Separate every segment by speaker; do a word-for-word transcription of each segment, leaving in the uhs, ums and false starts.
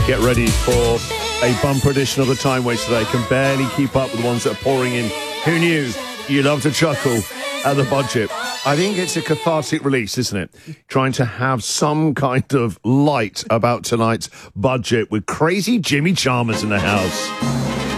Speaker 1: Get ready for a bumper edition of the Time Waste today. Can barely keep up with the ones that are pouring in. Who knew? You love to chuckle at the budget. I think it's a cathartic release, isn't it? Trying to have some kind of light about tonight's budget with crazy Jimmy Chalmers in the house.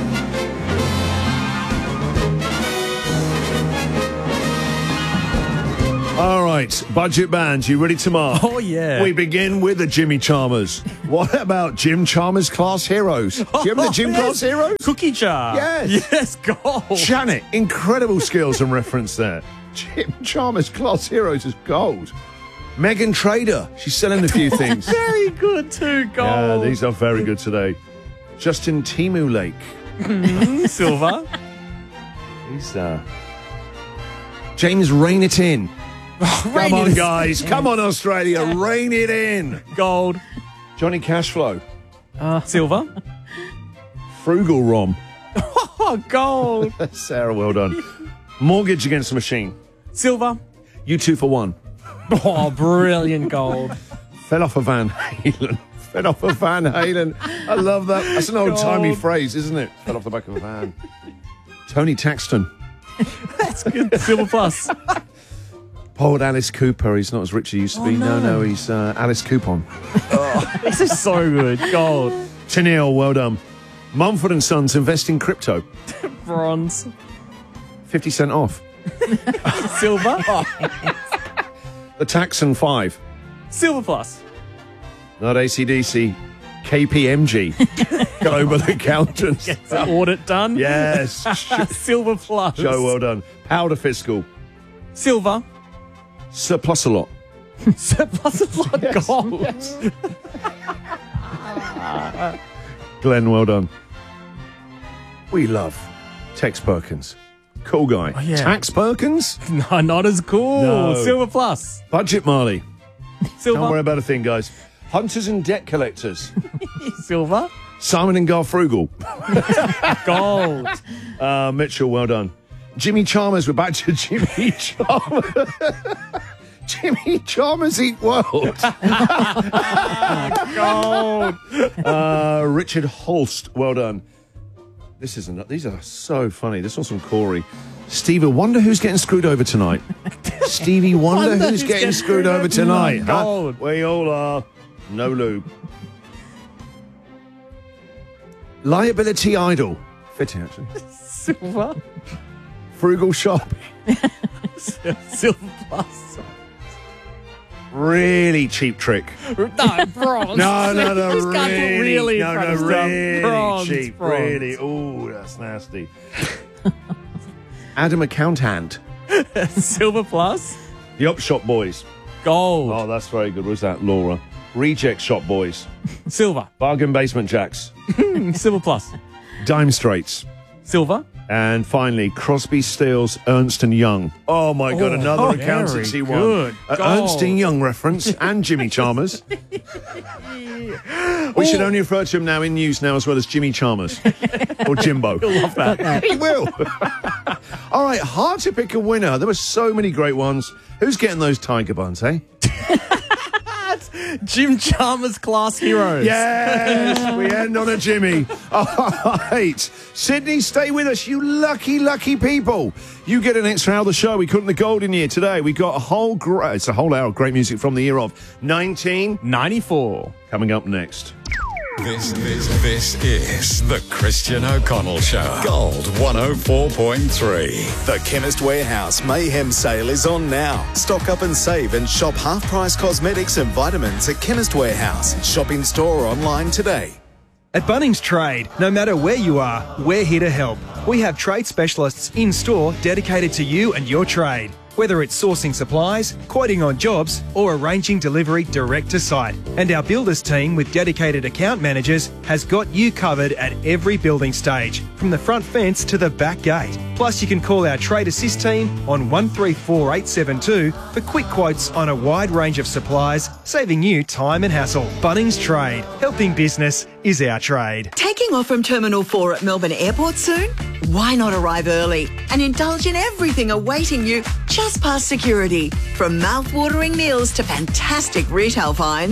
Speaker 1: All right, budget band, you ready to mark?
Speaker 2: Oh, yeah.
Speaker 1: We begin with the Jimmy Chalmers. What about Jim Chalmers Class Heroes? Do you remember the Jim
Speaker 2: yes.
Speaker 1: Class Heroes?
Speaker 2: Cookie jar.
Speaker 1: Yes.
Speaker 2: Yes, gold.
Speaker 1: Janet, incredible skills and reference there. Jim Chalmers Class Heroes is gold. Megan Trader, she's selling a few things.
Speaker 2: Very good too, gold.
Speaker 1: Yeah, these are very good today. Justin Timberlake.
Speaker 2: Mm, silver.
Speaker 1: He's uh James Rein It In. Come on, guys. Come on, Australia. Rein it in.
Speaker 2: Gold.
Speaker 1: Johnny Cashflow.
Speaker 2: Uh, silver.
Speaker 1: Frugal Rom.
Speaker 2: Oh, gold.
Speaker 1: Sarah, well done. Mortgage Against the Machine.
Speaker 2: Silver.
Speaker 1: You two for one.
Speaker 2: Oh, brilliant gold.
Speaker 1: Fell off a Van Halen. Fell off a Van Halen. I love that. That's an old-timey phrase, isn't it? Fell off the back of a van. Tony Taxton.
Speaker 2: That's good. Silver plus.
Speaker 1: Poor old Alice Cooper. He's not as rich as he used to
Speaker 2: oh,
Speaker 1: be. No,
Speaker 2: no,
Speaker 1: no, he's uh, Alice Coupon.
Speaker 2: Oh, this is so good. Gold.
Speaker 1: Tennille, well done. Mumford and Sons invest in crypto.
Speaker 2: Bronze.
Speaker 1: fifty cent off.
Speaker 2: Silver.
Speaker 1: The Taxon five.
Speaker 2: Silver plus.
Speaker 1: Not A C D C. K P M G. Global Accountants.
Speaker 2: Gets the audit done.
Speaker 1: Yes.
Speaker 2: Silver plus.
Speaker 1: Joe, well done. Powder Fiscal.
Speaker 2: Silver.
Speaker 1: Surplus a lot.
Speaker 2: Surplus a lot.
Speaker 1: Yes.
Speaker 2: Gold.
Speaker 1: Yes. Glenn, well done. We love Tex Perkins. Cool guy.
Speaker 2: Oh, yeah.
Speaker 1: Tax Perkins?
Speaker 2: No, not as cool.
Speaker 1: No.
Speaker 2: Silver plus.
Speaker 1: Budget Marley.
Speaker 2: Silver.
Speaker 1: Don't worry about a thing, guys. Hunters and Debt Collectors.
Speaker 2: Silver.
Speaker 1: Simon and Garfunkel.
Speaker 2: Gold.
Speaker 1: Uh, Mitchell, well done. Jimmy Chalmers, we're back to Jimmy Chalmers. Jimmy Chalmers Eat World.
Speaker 2: Gold.
Speaker 1: Uh, Richard Holst, well done. This isn't. These are so funny. This one's from Corey. Stevie Wonder, who's getting screwed over tonight? Stevie Wonder,
Speaker 2: Wonder
Speaker 1: who's
Speaker 2: who's
Speaker 1: getting
Speaker 2: getting
Speaker 1: screwed over tonight? Huh?
Speaker 2: Gold.
Speaker 1: We all are. No lube. Liability Idol. Fitting, actually.
Speaker 2: Silver.
Speaker 1: Frugal Shop.
Speaker 2: Silver plus.
Speaker 1: Really cheap trick.
Speaker 2: No, bronze.
Speaker 1: No, no, no,
Speaker 2: Just can't put
Speaker 1: really,
Speaker 2: really in
Speaker 1: no,
Speaker 2: front
Speaker 1: no,
Speaker 2: of stuff.
Speaker 1: really
Speaker 2: Bronze,
Speaker 1: cheap,
Speaker 2: bronze.
Speaker 1: really. Oh, that's nasty. Adam Accountant.
Speaker 2: Silver plus.
Speaker 1: The Up Shop Boys.
Speaker 2: Gold.
Speaker 1: Oh, that's very good. Was that Laura? Reject Shop Boys.
Speaker 2: Silver.
Speaker 1: Bargain Basement Jacks.
Speaker 2: Silver plus.
Speaker 1: Dime Straits.
Speaker 2: Silver.
Speaker 1: And finally, Crosby, Stills, Ernst and Young. Oh, my God,
Speaker 2: Oh,
Speaker 1: another
Speaker 2: very
Speaker 1: accountancy one.
Speaker 2: good.
Speaker 1: Uh,
Speaker 2: Gold.
Speaker 1: Ernst and Young reference and Jimmy Chalmers. We should only refer to him now in news now as well as Jimmy Chalmers. Or Jimbo.
Speaker 2: You'll love that.
Speaker 1: He will. All right, hard to pick a winner. There were so many great ones. Who's getting those tiger buns, eh?
Speaker 2: Jim Chalmers Class Heroes.
Speaker 1: Yes, we end on a Jimmy. All right. Sydney, stay with us, you lucky, lucky people. You get an extra hour of the show. We couldn't the golden year today. We got a whole, gra- it's a whole hour of great music from the year of nineteen
Speaker 2: ninety-four.
Speaker 1: Coming up next.
Speaker 3: This, this, this is the Christian O'Connell Show. Gold one oh four point three.
Speaker 4: The Chemist Warehouse Mayhem Sale is on now. Stock up and save and shop half-price cosmetics and vitamins at Chemist Warehouse. Shop in store or online today.
Speaker 5: At Bunnings Trade, no matter where you are, we're here to help. We have trade specialists in store dedicated to you and your trade. Whether it's sourcing supplies, quoting on jobs, or arranging delivery direct to site. And our builders team with dedicated account managers has got you covered at every building stage, from the front fence to the back gate. Plus, you can call our Trade Assist team on one three four eight seven two for quick quotes on a wide range of supplies, saving you time and hassle. Bunnings Trade. Helping business is our trade.
Speaker 6: Taking off from Terminal four at Melbourne Airport soon? Why not arrive early and indulge in everything awaiting you just past security? From mouth-watering meals to fantastic retail finds,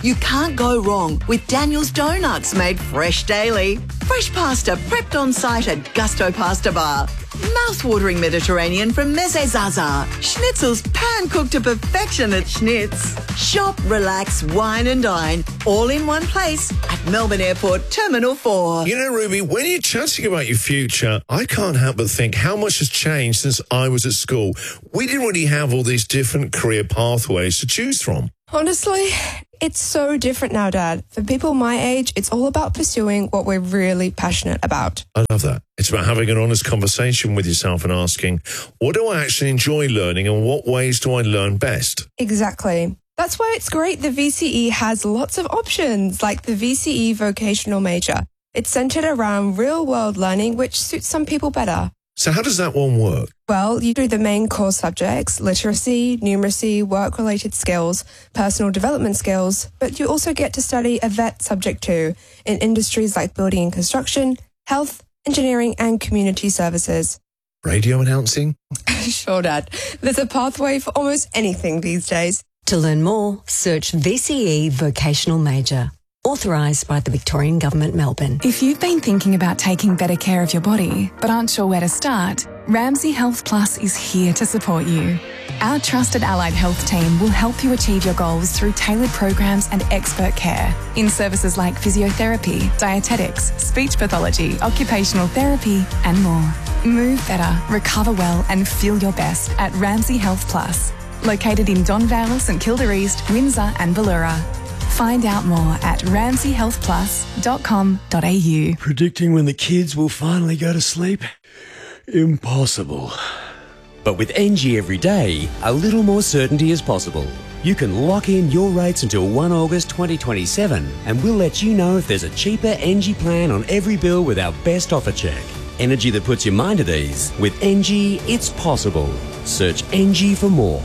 Speaker 6: You can't go wrong with Daniel's Donuts, made fresh daily. Fresh pasta prepped on site at Gusto Pasta Bar. Mouth-watering Mediterranean from Meze Zaza. Schnitzels pan-cooked to perfection at Schnitz. Shop, relax, wine and dine, all in one place at Melbourne Airport Terminal four.
Speaker 1: You know, Ruby, when you're chatting about your future, I can't help but think how much has changed since I was at school. We didn't really have all these different career pathways to choose from.
Speaker 7: Honestly, it's so different now, Dad. For people my age, it's all about pursuing what we're really passionate about.
Speaker 1: I love that. It's about having an honest conversation with yourself and asking, what do I actually enjoy learning and what ways do I learn best?
Speaker 7: Exactly. That's why it's great the V C E has lots of options, like the V C E Vocational Major. It's centered around real-world learning, which suits some people better.
Speaker 1: So how does that one work?
Speaker 7: Well, you do the main core subjects, literacy, numeracy, work-related skills, personal development skills, but you also get to study a vet subject too, in industries like building and construction, health, engineering and community services.
Speaker 1: Radio announcing?
Speaker 7: Sure, Dad. There's a pathway for almost anything these days.
Speaker 8: To learn more, search V C E Vocational Major. Authorised by the Victorian Government, Melbourne.
Speaker 9: If you've been thinking about taking better care of your body but aren't sure where to start, Ramsay Health Plus is here to support you. Our trusted allied health team will help you achieve your goals through tailored programs and expert care in services like physiotherapy, dietetics, speech pathology, occupational therapy and more. Move better, recover well and feel your best at Ramsay Health Plus. Located in Don Vale, St Kilda East, Windsor and Ballura. Find out more at ramsay health plus dot com dot a u.
Speaker 10: Predicting when the kids will finally go to sleep? Impossible.
Speaker 11: But with N G Everyday, a little more certainty is possible. You can lock in your rates until the first of August twenty twenty-seven and we'll let you know if there's a cheaper N G plan on every bill with our best offer check. Energy that puts your mind at ease. With N G, it's possible. Search N G for more.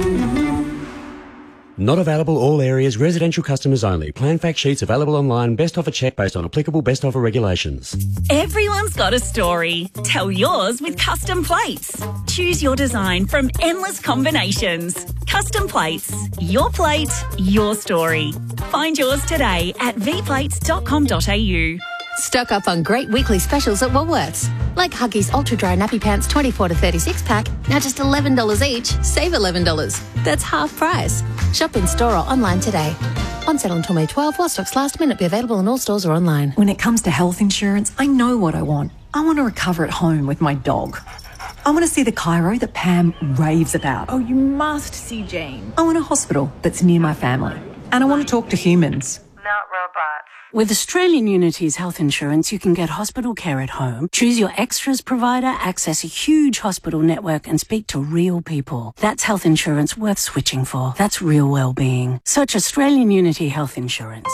Speaker 11: Not available all areas, residential customers only. Plan fact sheets available online. Best offer check based on applicable best offer regulations.
Speaker 12: Everyone's got a story. Tell yours with Custom Plates. Choose your design from endless combinations. Custom Plates. Your plate, your story. Find yours today at v plates dot com dot a u.
Speaker 13: Stock up on great weekly specials at Woolworths. Like Huggies Ultra Dry Nappy Pants twenty-four to thirty-six pack, now just eleven dollars each. Save eleven dollars. That's half price. Shop in store or online today. On sale until May twelfth, while stocks last. May not be available in all stores or online.
Speaker 14: When it comes to health insurance, I know what I want. I want to recover at home with my dog. I want to see the chiro that Pam raves about.
Speaker 15: Oh, you must see Jane.
Speaker 14: I want a hospital that's near my family. And I want to talk to humans.
Speaker 16: Not robots.
Speaker 17: With Australian Unity's health insurance, you can get hospital care at home, choose your extras provider, access a huge hospital network and speak to real people. That's health insurance worth switching for. That's real well-being. Search Australian Unity Health Insurance.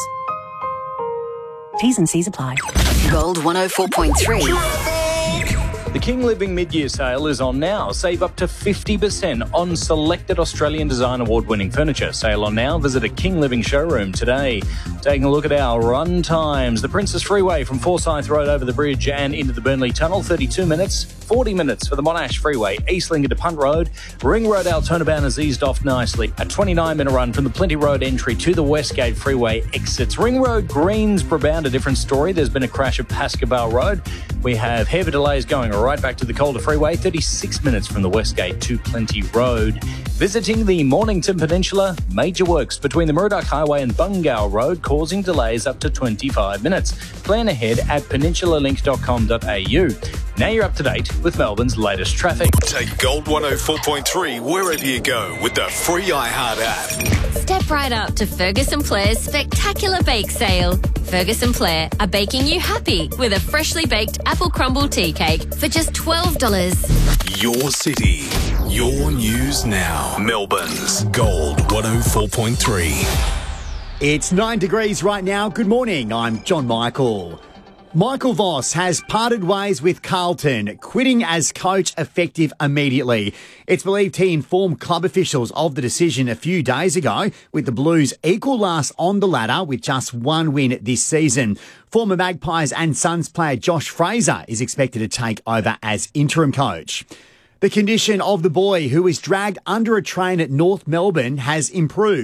Speaker 17: T's and C's apply.
Speaker 8: Gold one oh four point three.
Speaker 2: The King Living mid-year sale is on now. Save up to fifty percent on selected Australian Design Award-winning furniture. Sale on now. Visit a King Living showroom today. Taking a look at our run times. The Princess Freeway from Forsyth Road over the bridge and into the Burnley Tunnel, thirty-two minutes. forty minutes for the Monash Freeway, Eastling into Punt Road. Ring Road Altona Bound has eased off nicely. A twenty-nine minute run from the Plenty Road entry to the Westgate Freeway exits. Ring Road, Greensboro Bound, a different story. There's been a crash at Pascoe Road. We have heavy delays going right back to the Calder Freeway, thirty-six minutes from the Westgate to Plenty Road. Visiting the Mornington Peninsula, major works between the Murdoch Highway and Bungao Road causing delays up to twenty-five minutes. Plan ahead at peninsula link dot com dot a u. Now you're up to date with Melbourne's latest traffic.
Speaker 4: Take Gold one oh four point three wherever you go with the free iHeart app.
Speaker 13: Step right up to Ferguson Blair's spectacular bake sale. Ferguson Blair are baking you happy with a freshly baked apple crumble tea cake for just twelve dollars.
Speaker 4: Your city, your news now. Melbourne's Gold one oh four point three.
Speaker 18: It's nine degrees right now. Good morning. I'm John Michael. Michael Voss has parted ways with Carlton, quitting as coach effective immediately. It's believed he informed club officials of the decision a few days ago, with the Blues equal last on the ladder with just one win this season. Former Magpies and Suns player Josh Fraser is expected to take over as interim coach. The condition of the boy who was dragged under a train at North Melbourne has improved.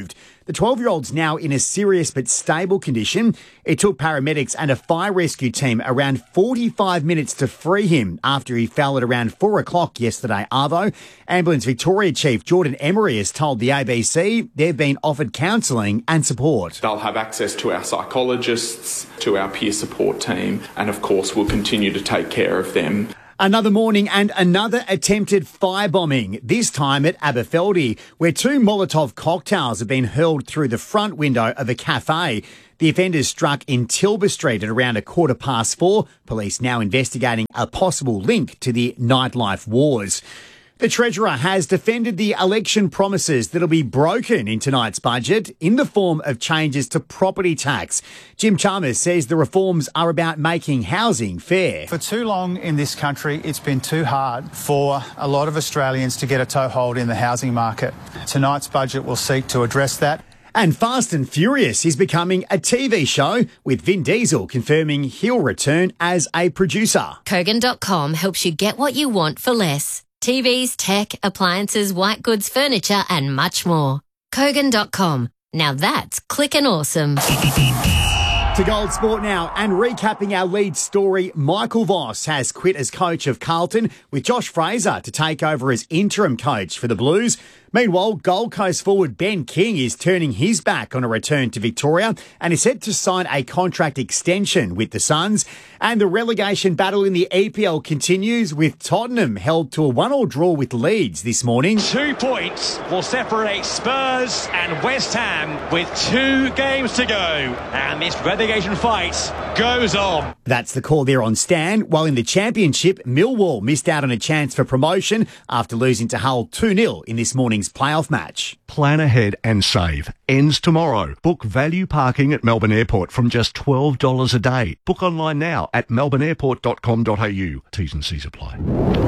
Speaker 18: The twelve-year-old's now in a serious but stable condition. It took paramedics and a fire rescue team around forty-five minutes to free him after he fell at around four o'clock yesterday, Arvo. Ambulance Victoria Chief Jordan Emery has told the A B C they've been offered counselling and support.
Speaker 16: They'll have access to our psychologists, to our peer support team, and of course we'll continue to take care of them.
Speaker 18: Another morning and another attempted firebombing, this time at Aberfeldy, where two Molotov cocktails have been hurled through the front window of a cafe. The offenders struck in Tilbury Street at around a quarter past four. Police now investigating a possible link to the nightlife wars. The Treasurer has defended the election promises that'll be broken in tonight's budget in the form of changes to property tax. Jim Chalmers says the reforms are about making housing fair.
Speaker 19: For too long in this country, it's been too hard for a lot of Australians to get a toehold in the housing market. Tonight's budget will seek to address that.
Speaker 18: And Fast and Furious is becoming a T V show, with Vin Diesel confirming he'll return as a producer.
Speaker 20: Kogan dot com helps you get what you want for less. T Vs, tech, appliances, white goods, furniture, and much more. Kogan dot com. Now that's clickin' awesome.
Speaker 18: To Gold Sport now, and recapping our lead story, Michael Voss has quit as coach of Carlton, with Josh Fraser to take over as interim coach for the Blues. Meanwhile, Gold Coast forward Ben King is turning his back on a return to Victoria and is set to sign a contract extension with the Suns. And the relegation battle in the E P L continues, with Tottenham held to a one-all draw with Leeds this morning.
Speaker 21: Two points will separate Spurs and West Ham with two games to go. And this relegation fight goes on.
Speaker 18: That's the call there on Stan. While in the Championship, Millwall missed out on a chance for promotion after losing to Hull two nil in this morning's playoff match.
Speaker 22: Plan ahead and save. Ends tomorrow. Book value parking at Melbourne Airport from just twelve dollars a day. Book online now at melbourne airport dot com dot a u. T's and C's apply.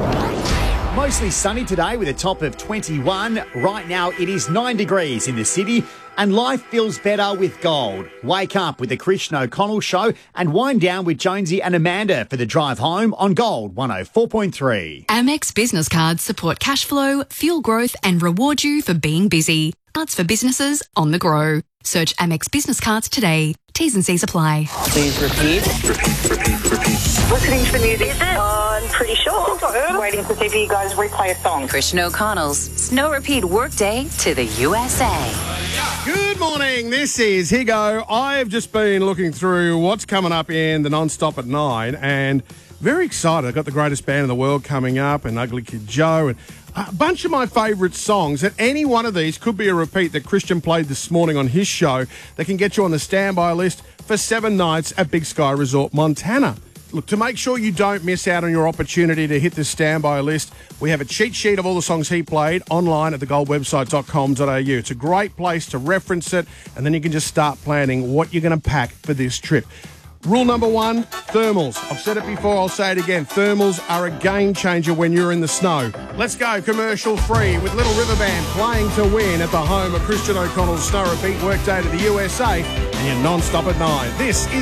Speaker 18: Mostly sunny today with a top of twenty-one. Right now it is nine degrees in the city, and life feels better with gold. Wake up with the Christian O'Connell Show and wind down with Jonesy and Amanda for the drive home on Gold one oh four point three.
Speaker 23: Amex business cards support cash flow, fuel growth and reward you for being busy. Cards for businesses on the go. Search Amex business cards today. T's and C's apply.
Speaker 24: Please repeat.
Speaker 25: Repeat, repeat, repeat.
Speaker 24: Listening for news. Is it? I'm pretty sure. Waiting to see if you guys replay a song.
Speaker 26: Christian O'Connell's Snow Repeat Workday to the U S A.
Speaker 27: Good morning. This is Higo. I've just been looking through what's coming up in the non-stop at nine, and very excited. I've got the greatest band in the world coming up, and Ugly Kid Joe, and a bunch of my favourite songs. And any one of these could be a repeat that Christian played this morning on his show that can get you on the standby list for seven nights at Big Sky Resort, Montana. Look, to make sure you don't miss out on your opportunity to hit this standby list, we have a cheat sheet of all the songs he played online at the gold website dot com dot a u. It's a great place to reference it, and then you can just start planning what you're going to pack for this trip. Rule number one, thermals. I've said it before, I'll say it again. Thermals are a game changer when you're in the snow. Let's go commercial free with Little River Band playing to win at the home of Christian O'Connell's Snow Repeat Workday to the U S A, and you're non-stop at nine. This is